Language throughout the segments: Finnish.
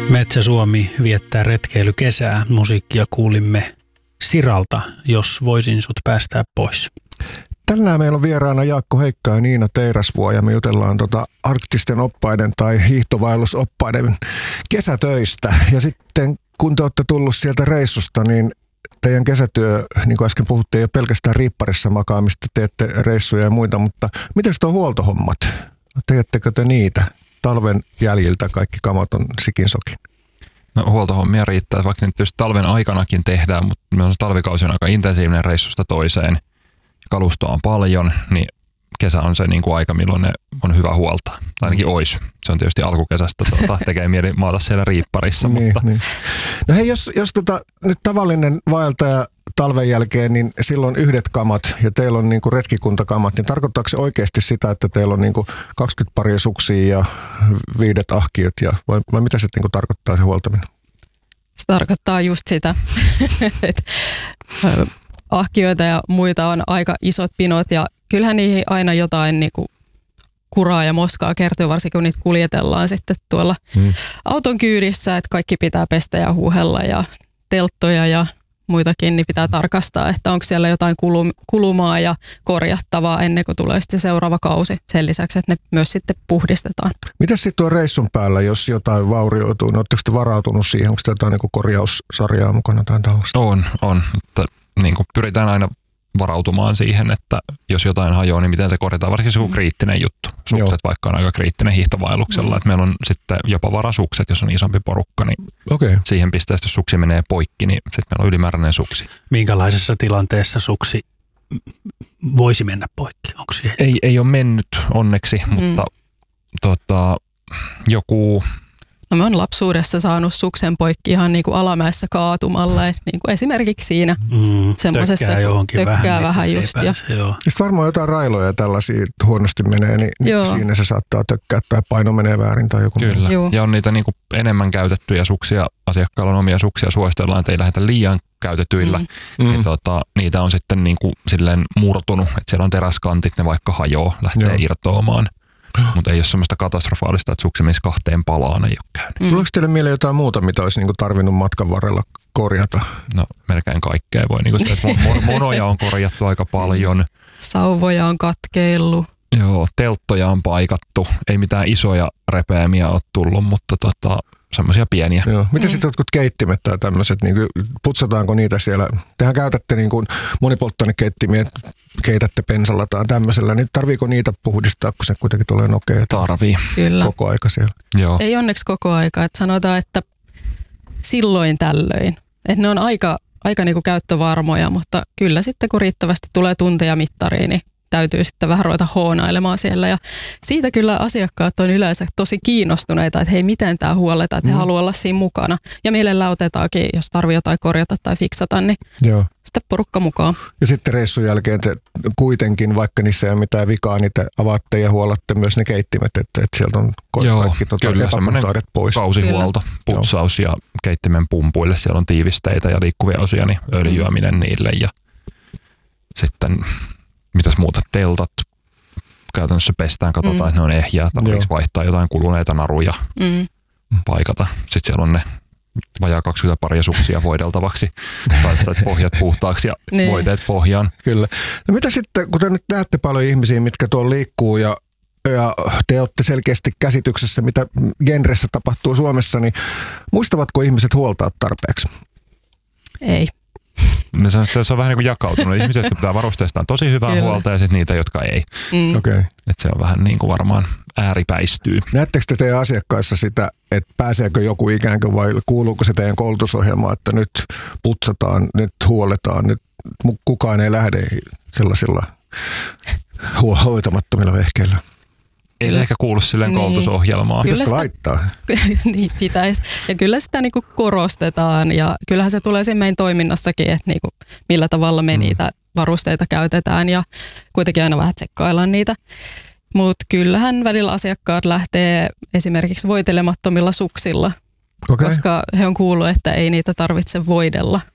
Metsä Suomi viettää retkeilykesää. Musiikkia kuulimme Siralta, Jos voisin sut päästää pois. Tänään meillä on vieraana Jaakko Heikka ja Niina Teirasvuo ja me jutellaan arktisten oppaiden tai hiihtovaellusoppaiden kesätöistä. Ja sitten kun te olette tullut sieltä reissusta, niin teidän kesätyö, niin kuin äsken puhuttiin, ei ole pelkästään riipparissa makaamista, teette reissuja ja muita, mutta miten sitä on huoltohommat? Teettekö te niitä? Talven jäljiltä kaikki kamat on sikin sokin. No, huoltohommia riittää, vaikka nyt just talven aikanakin tehdään, mutta meillä on talvikausi on aika intensiivinen reissusta toiseen. Kalustoa on paljon, niin kesä on se niin kuin aika, milloin ne on hyvä huolta. Tai ainakin olisi. Se on tietysti alkukesästä, tekee mieli maata siellä riipparissa. Mutta... Niin. No hei, jos nyt tavallinen vaeltaja talven jälkeen, niin silloin yhdet kamat ja teillä on niin kuin retkikuntakamat, niin tarkoittaako se oikeasti sitä, että teillä on niin kuin 20 paria suksia ja 5 ahkiot, vai mitä se niin kuin tarkoittaa se huoltaminen? Se tarkoittaa just sitä, että ahkioita ja muita on aika isot pinot ja kyllähän niihin aina jotain niin kuin kuraa ja moskaa kertyy, varsinkin kun niitä kuljetellaan sitten tuolla auton kyydissä, että kaikki pitää pestä ja huuhella ja telttoja ja muitakin, niin pitää tarkastaa, että onko siellä jotain kulumaa ja korjattavaa ennen kuin tulee sitten seuraava kausi. Sen lisäksi, että ne myös sitten puhdistetaan. Mitäs sitten tuon reissun päällä, jos jotain vaurioituu? No, oletteko te varautunut siihen? Onko jotain niin kuin korjaussarjaa mukana tai tällaista? On. Että, niin kuin pyritään aina varautumaan siihen, että jos jotain hajoaa, niin miten se korjataan, varsinkin se on kriittinen juttu. Sukset vaikka on aika kriittinen hiihtovaelluksella, että meillä on sitten jopa varasukset, jos on isompi porukka, niin siihen pisteessä, jos suksi menee poikki, niin sitten meillä on ylimääräinen suksi. Minkälaisessa tilanteessa suksi voisi mennä poikki? Onko siihen? Ei ole mennyt onneksi, mutta joku... No me on lapsuudessa saanut suksen poikki ihan niin kuin alamäessä kaatumalla, että niin kuin esimerkiksi siinä semmoisessa tökkää vähän just. Sitten varmaan jotain railoja ja tällaisia huonosti menee, niin siinä se saattaa tökkää tai paino menee väärin tai joku. Kyllä, ja on niitä niin kuin enemmän käytettyjä suksia, asiakkailla on omia suksia, suositellaan, että ei lähdetä liian käytetyillä, niin niitä on sitten niin kuin silleen murtunut, että siellä on teräskantit, ne vaikka hajoaa, lähtee irtoamaan. Mutta ei ole semmoista katastrofaalista, että suksi menisi 2 palaan, ei ole käynyt. Tuleeko teille mieleen jotain muuta, mitä olisi niinku tarvinnut matkan varrella korjata? No melkein kaikkea voi. Niinku sitä, monoja on korjattu aika paljon. Sauvoja on katkeillut. Joo, telttoja on paikattu. Ei mitään isoja repeämiä ole tullut, mutta semmoisia pieniä. Joo. Miten sitten jotkut keittimet tai tämmöiset, niin putsataanko niitä siellä? Tehän käytätte niin kuin monipolttoainekeittimiä, keitätte pensalla tai tämmöisellä, niin tarviiko niitä puhdistaa, kun se kuitenkin tulee nokea? Tarvii. Kyllä. Koko aika siellä. Joo. Ei onneksi koko aika, että sanotaan, että silloin tällöin. Että ne on aika niin kuin käyttövarmoja, mutta kyllä sitten kun riittävästi tulee tunteja mittariin, niin täytyy sitten vähän ruveta hoonailemaan siellä. Ja siitä kyllä asiakkaat on yleensä tosi kiinnostuneita, että hei, miten tämä huolletaan, että he haluaa olla siinä mukana. Ja mielellään otetaankin, jos tarvitsee jotain korjata tai fiksata, niin sitten porukka mukaan. Ja sitten reissun jälkeen te kuitenkin, vaikka niissä ei ole mitään vikaa, niin te avaatte ja huolatte myös ne keittimet, että sieltä on kaikki epäpuhtaudet pois. Kausihuolto, putsaus ja keittimen pumpuille, siellä on tiivisteitä ja liikkuvia osia, niin öljyäminen niille ja sitten... Mitäs muuta? Teltat käytännössä pestään, katsotaan, että ne on ehjää. Tarvitseeko vaihtaa jotain kuluneita naruja, paikata. Sitten siellä on ne vajaa 20 paria suksia voideltavaksi. Tai pohjat puhtaaksi ja voiteet pohjaan. Kyllä. No mitä sitten, kun te nyt näette paljon ihmisiä, mitkä tuolla liikkuu ja te olette selkeästi käsityksessä, mitä genressä tapahtuu Suomessa, niin muistavatko ihmiset huoltaa tarpeeksi? Ei. Se on vähän niin kuin jakautunut. Ihmiset, jotka pitää varusteistaan tosi hyvää huolta ja sitten niitä, jotka ei. Että se on vähän niin kuin varmaan ääripäistyy. Näettekö te teidän asiakkaissa sitä, että pääseekö joku ikään kuin vai kuuluuko se teidän koulutusohjelmaan, että nyt putsataan, nyt huoletaan, nyt kukaan ei lähde sellaisilla hoitamattomilla vehkeillä? Ei se ehkä kuulu silleen koulutusohjelmaan. Pitäisikö laittaa? Niin pitäisi. Ja kyllä sitä niinku korostetaan ja kyllähän se tulee siinä meidän toiminnassakin, että niinku millä tavalla me niitä varusteita käytetään ja kuitenkin aina vähän tsekkaillaan niitä. Mutta kyllähän välillä asiakkaat lähtee esimerkiksi voitelemattomilla suksilla, koska he on kuullut, että ei niitä tarvitse voidella.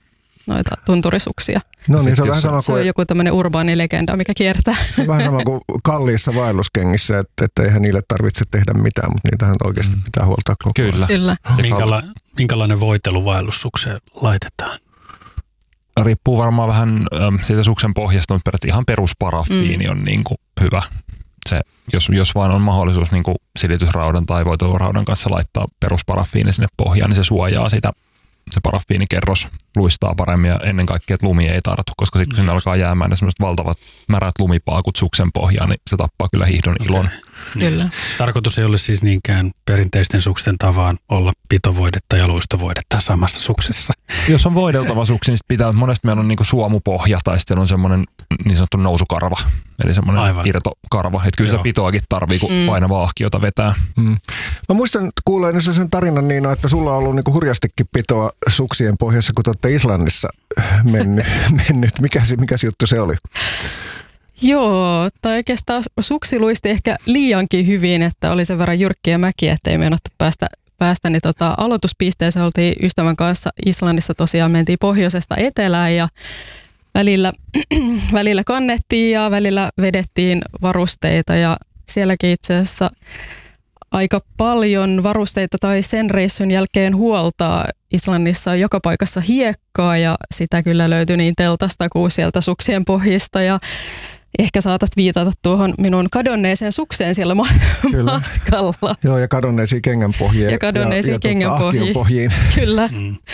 noita tunturisuksia. No niin, se on vähän sama Se on joku tämmöinen urbaani legenda, mikä kiertää. Se on vähän sama kuin kalliissa vaelluskengissä, että eihän niille tarvitse tehdä mitään, mutta niitähän oikeasti pitää huoltaa koko ajan. Kyllä. Minkälainen voitelu vaellussukseen laitetaan? Riippuu varmaan vähän siitä suksen pohjasta, mutta periaatteessa ihan perusparafiini on niin kuin hyvä. Se, jos vaan on mahdollisuus niin kuin silitysraudan tai voiteluraudan kanssa laittaa perusparafiini sinne pohjaan, niin se suojaa sitä. Se parafiinikerros luistaa paremmin ja ennen kaikkea, että lumi ei tartu, koska sitten kun sinne alkaa jäämään ne sellaiset valtavat märät lumipaakut suksen pohjaan, niin se tappaa kyllä hiihdon ilon. Kyllä. Tarkoitus ei ole siis niinkään perinteisten suksen tavaan olla pitovoidetta ja luistovoidetta samassa suksessa. Jos on voideltava suksi, niin pitää, monesti meillä on niinku suomupohja tai sitten on semmoinen niin sanottu nousukarva, eli semmoinen irtokarva. Että kyllä se pitoakin tarvii, kun painavaa ahkiota vetää. Mä muistan kuuleeni sen tarinan Niina, että sulla on ollut niinku hurjastikin pitoa suksien pohjassa, kun te olette Islannissa mennyt. Mikäs juttu se oli? Joo, tai oikeastaan suksi luisti ehkä liiankin hyvin, että oli sen verran jyrkkiä mäkiä, ettei meinattu päästä niin aloituspisteeseen. Oltiin ystävän kanssa Islannissa, tosiaan mentiin pohjoisesta etelään ja välillä kannettiin ja välillä vedettiin varusteita ja sielläkin itse asiassa aika paljon varusteita tai sen reissun jälkeen huoltaa. Islannissa on joka paikassa hiekkaa ja sitä kyllä löytyi niin teltasta kuin sieltä suksien pohjista ja ehkä saatat viitata tuohon minun kadonneeseen sukseen siellä matkalla. Joo, ja kadonneisiin kengänpohjiin. Ja kadonneisiin kengänpohjiin. Kyllä.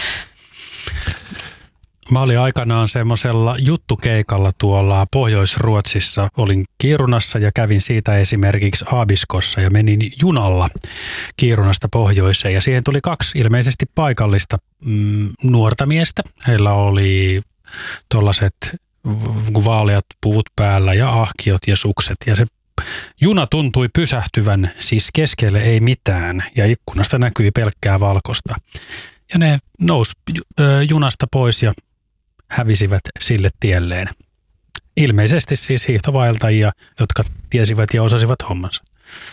Mä olin aikanaan semmoisella juttukeikalla tuolla Pohjois-Ruotsissa. Olin Kiirunassa ja kävin siitä esimerkiksi Aabiskossa ja menin junalla Kiirunasta pohjoiseen. Ja siihen tuli 2 ilmeisesti paikallista nuorta miestä. Heillä oli tuollaiset vaaleat puvut päällä ja ahkiot ja sukset. Ja se juna tuntui pysähtyvän, siis keskelle ei mitään ja ikkunasta näkyi pelkkää valkosta. Ja ne nousi junasta pois ja hävisivät sille tielleen. Ilmeisesti siis hiihtovaeltajia, jotka tiesivät ja osasivat hommansa.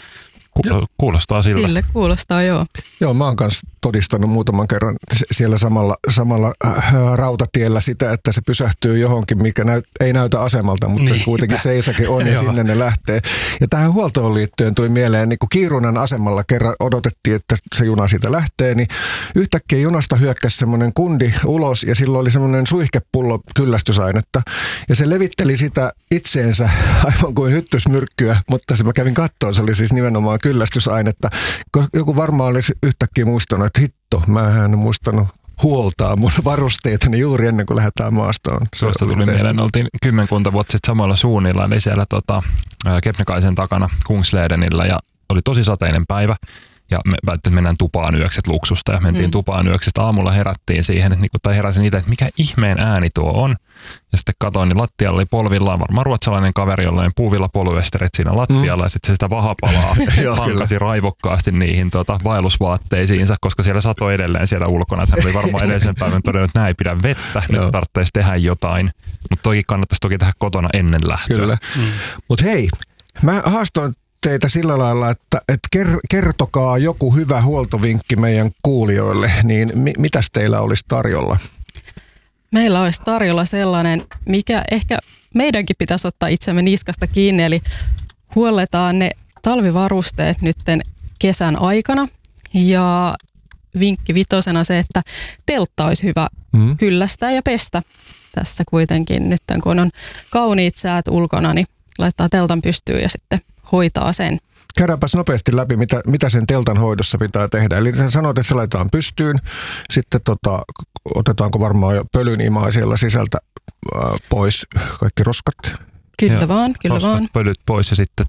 Kuulostaa siltä. Sille kuulostaa, joo. Joo, mä oon kanssa todistanut muutaman kerran siellä samalla rautatiellä sitä, että se pysähtyy johonkin, mikä ei näytä asemalta, mutta se kuitenkin seisake on ja sinne ne lähtee. Ja tähän huoltoon liittyen tuli mieleen, niin kun Kiirunan asemalla kerran odotettiin, että se juna siitä lähtee, niin yhtäkkiä junasta hyökkäsi semmoinen kundi ulos ja silloin oli semmoinen suihkepullo kyllästysainetta. Ja se levitteli sitä itseensä aivan kuin hyttysmyrkkyä, mutta se mä kävin kattoon, se oli siis nimenomaan kyllästysainetta. Joku varmaan olisi yhtäkkiä muistanut, että hitto, mähän en muistanut huoltaa mun varusteitani juuri ennen kuin lähdetään maastoon. Tuosta tuli mieleen, oltiin 10 vuotta sitten samalla suunnilla, eli siellä Kebnekaisen takana Kungsledenillä ja oli tosi sateinen päivä. Ja me välttämättä mennään tupaan yökset luksusta ja mentiin tupaan yöksestä. Aamulla herättiin siihen, tai heräsin itse, että mikä ihmeen ääni tuo on. Ja sitten katsoin, niin lattialla oli polvillaan varmaan ruotsalainen kaveri, jollain puuvilla polyesterit siinä lattialla. Ja sitten se sitä vahapalaa pankasi raivokkaasti niihin vaellusvaatteisiinsa, koska siellä satoi edelleen siellä ulkona. Että hän oli varmaan edellisen päivän todennut, että näin ei pidä vettä, nyt tarvitsisi tehdä jotain. Mutta toki kannattaisi tehdä kotona ennen lähtöä. Kyllä. Mutta hei, mä haastoin teitä sillä lailla, että kertokaa joku hyvä huoltovinkki meidän kuulijoille, niin mitäs teillä olisi tarjolla? Meillä olisi tarjolla sellainen, mikä ehkä meidänkin pitäisi ottaa itsemme niskasta kiinni, eli huolletaan ne talvivarusteet nytten kesän aikana. Ja vinkki 5 se, että teltta olisi hyvä kyllästää ja pestä. Tässä kuitenkin nyt kun on kauniit säät ulkona, niin laittaa teltan pystyyn ja sitten hoitaa sen. Käydäänpäs nopeasti läpi, mitä sen teltan hoidossa pitää tehdä. Eli sä sanoit, että se laitetaan pystyyn, sitten otetaanko varmaan jo pölynimaa siellä sisältä pois, kaikki roskat? Kyllä vaan. Pölyt pois ja sitten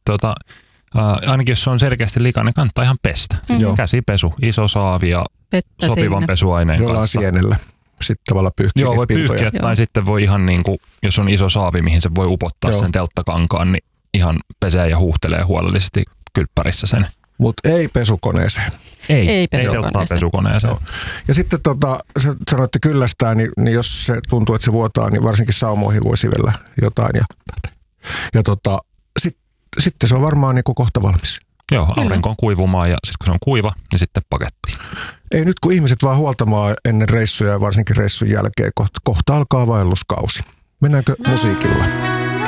ainakin jos se on selkeästi likainen, kannattaa ihan pestä. Siis käsipesu, iso saavi ja vettä sopivan sinne pesuaineen jollain kanssa. Sienellä. Sitten tavallaan pyyhkiä. Joo, voi pyyhkiä tai sitten voi ihan niin kuin, jos on iso saavi, mihin se voi upottaa sen telttakankaan, niin ihan pesee ja huuhtelee huolellisesti kylppärissä sen. Mutta ei pesukoneeseen. Ei telttaa pesukoneeseen. Ja sitten sä sanoitte kyllästää, niin jos se tuntuu, että se vuotaa, niin varsinkin saumoihin voi sivellä jotain. Ja sitten se on varmaan niin kuin kohta valmis. Joo, aurinkoon kuivumaan ja sitten kun se on kuiva, niin sitten pakettiin. Ei nyt kun ihmiset vaan huoltamaan ennen reissuja ja varsinkin reissun jälkeen, kohta alkaa vaelluskausi. Mennäänkö musiikilla?